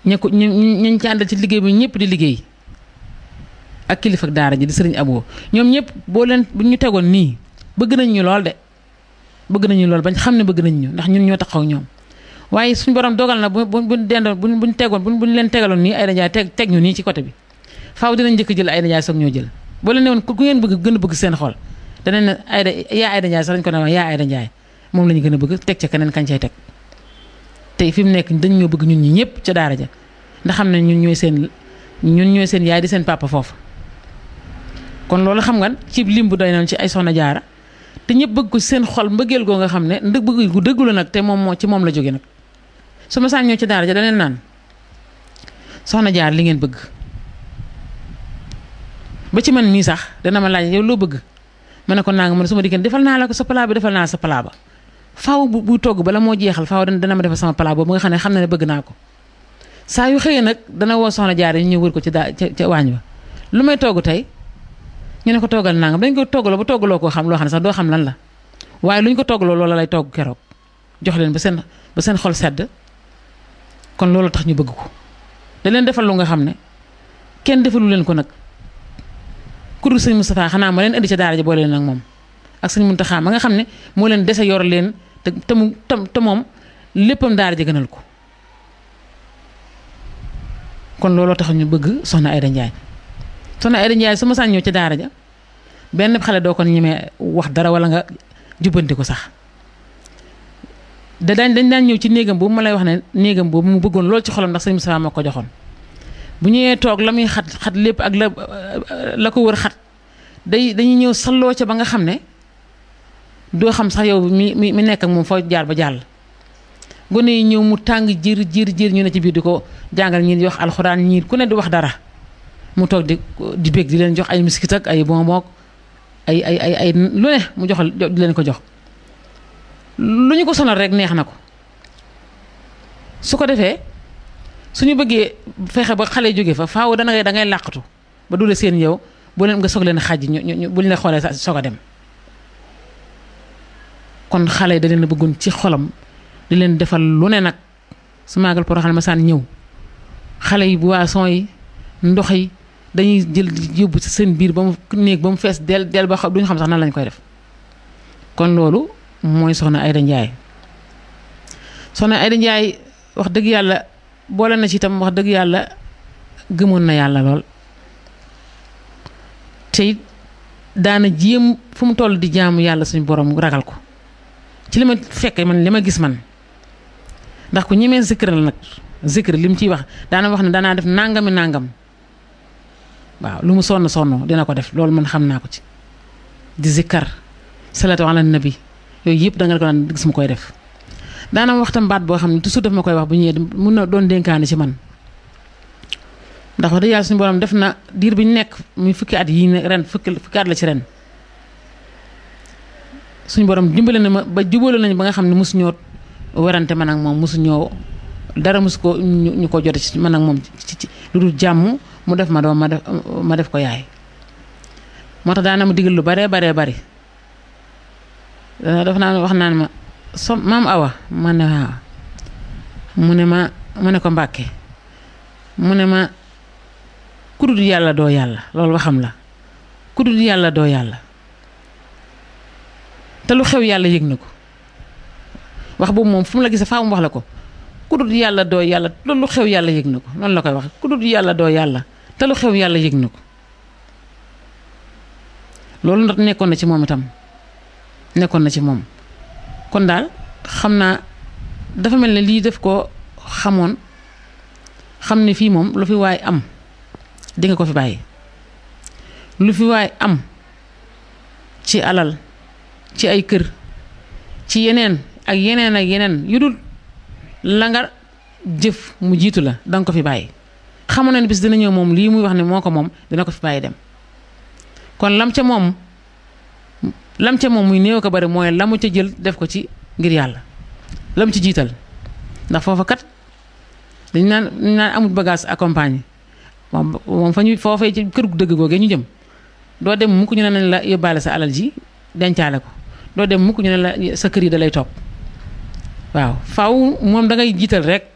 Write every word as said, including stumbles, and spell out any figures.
ña ko ñu ñu ci àndal ci liggéey bi ñëpp di liggéey ak kilifa ak daara ji di sëriñ Abo ñoom ñëpp boo leen bu ñu tegoon nii bëgg nañ ñu lool de bëgg nañu lool bañ xam ne bëgg nañ ñu ndax ñun ñoo taxaw ñoom waaye suñu borom dogal na bu bu buñ dendoon buñ buñ tegoon buñ buñ leen tegaloon nii Aïda Ndiaye teg teg ñu nii ci côté bi faaw dinañ njëkk jël Aïda Ndiaye soog ñoo jël boo leen ne woon ku ngeen bëgg gën a bëgg seen xol danañ ne Aïda yaa Aïda Ndiaye sax dañ ko ne wax yaa Aïda Ndiaye moom la ñu gën a bëgg teg ca keneen kañ cay teg tey fi mu nekk dañ ñoo bëgg ñun ñi ñëpp ca daara ja ndax xam ne ñun ñooy seen ñun ñooy seen yaay di seen papa foofu kon loolu xam nga ci lim bu doy nañ ci ay soxna jaara te ñëpp bëgg ko seen xol mbëggeel goo nga xam ne ndëg bëgg gu dëggu la nag te moom moo ci moom la jóge nag su ma saan ñëw ci daara ja daneen naan soxna jaar li ngeen bëgg ba ci man mii sax dana ma laaj yow loo bëgg ma ne ko naa nga ma ne su ma diggéen defal naa la ko sa palaa bi defal naa sa palaa ba faaw bu bu togg bala moo jeexal faaw dana ma defal sama palaa boobu nga xam ne xam na ne bëgg naa ko saa yu xëyee nag dana woo soxna jaar yi ñu ñëw wër ko ci daa ca ca waañ ba lu may togg tey ñu ne ko toggal nangam dañ ko toggaloo ba toggaloo koo xam loo xam ne sax doo xam lan la waaye lu ñu ko toggaloo loola lay togg keroog jox leen ba seen ba seen xol sedd kon loolu tax ñu bëgg ko da leen defal lu nga xam ne kenn defalu leen ko nag ku dul sëñ Moustapha xanaa ma leen indi ca daara ji boole leen ak moom ak sëñ Muntaxa ma nga xam ne moo leen dese yor leen te te mu te moom léppam daara ji gënal ko kon looloo tax ñu bëgg soxna Aïda Ndiaye soxna Aïda Ndiaye su ma saan ñëw ci daara ja benn xale doo ko ñemee wax dara wala nga jubbanti ko sax da daañ dañ daan ñëw ci néegam boobu ma lay wax ne néegam boobu mu bëggoon loolu ci xolam ndax sëñ Moustapha moo ko joxoon bu ñëwee toog la muy xat xat lépp ak la la ko wër xat day dañuy ñëw salloo ca ba nga xam ne doo xam sax yow mi mi mi nekk ak moom foo jaar ba jàll gone yi ñëw mu tàng jir jir jir ñu ne ci biir di ko jàngal ñii di wax alxuraan ñii ku ne di wax dara mu toog di di bég di leen jox ay miskit ak ay bonbon ay ay ay ay lu ne mu joxal di leen ko jox lu ñu ko sonal rek neex na ko su ko defee suñu bëggee fexe ba xale jóge fa faaw dana ngay da ngay làqatu ba dule seen yow bu leen nga soog leen xàjj ñu ñu bu ñu la xoolee sa soog a dem kon xale da leen a bëggoon ci xolam di leen defal lu ne nag su maagal Porokhane ma saan ñëw xale yi boisson yi ndox yi dañuy jël yóbbu ci seen biir ba mu néeg ba mu fees del del ba xam duñu xam sax nan lañ koy def kon loolu mooy soxna Aïda Ndiaye soxna Aïda Ndiaye wax dëgg yàlla boole na ci itam wax dëgg yàlla gëmoon na yàlla lool te it daana jéem fu mu toll di jaamu yàlla suñu borom ragal ko ci li ma fekkee man li ma gis man ndax ku ñemee zikr la nag zikr li mu ciy wax daana wax ne danaa def nangami nangam waaw lu mu sonn sonn dina ko def loolu man xam naa ko ci di zikkar salatu ala nabi yooyu yëpp da nga ko daan gis mu koy def daana waxtam baat boo xam ne toujours daf ma koy wax bu ñëwee mun na doon dénkaane ci man ndax wax dëgg yàlla suñu borom def na diir bi ñu nekk muy fukki at yi ren fukki fukki at la ci ren suñu borom dimbale na ma ba jubale nañu ba nga xam ne mosu ñoo werante man ak moom mosu ñoo dara mosu ko ñu ko jote ci man ak moom ci ci lu dul jàmm mu def ma doom ma def ma def ko yaay moo tax daana ma digal lu baree baree bari dafa naa wax naan ma so maam Awa ma ne waaw mu ne ma mu ne ko Mbàkke mu ne ma ku dul yàlla doo yàlla loolu waxam la ku dul yàlla doo yàlla te lu xew yàlla yëg na ko wax boobu moom fu mu la gisee faa mu wax la ko ku dul yàlla doo yàlla loolu lu xew yàlla yëg na ko noonu la koy wax ku dul yàlla doo yàlla te lu xew yàlla yëg na ko loolu ndax nekkoon na ci moom itam nekkoon na ci moom kon daal xam naa dafa mel ne lii def ko xamoon xam ne fii moom lu fi waay am di nga ko fi bàyyi lu fi waay am ci alal ci ay kër ci yeneen ak yeneen ak yeneen yu dul la nga jëf mu jiitu la danga ko fi bàyyi xamoon na ne bis dina ñëw moom lii muy wax ne moo ko moom dina ko fi bàyyi dem kon lam ca moom lam ca moom muy néew ko bari mooy la mu ca jël def ko ci ngir yàlla lam ci jiital ndax foofa kat dañ naan dañ naan amul bagage accompagné moom moom fa ñu foofee ci kër gu dëgg googee ñu jëm doo dem mukk ñu ne nañ la yóbbaale sa alal ji dencaale ko doo dem mukk ñu ne la sa kër yi da lay topp waaw faaw moom da ngay jiital rek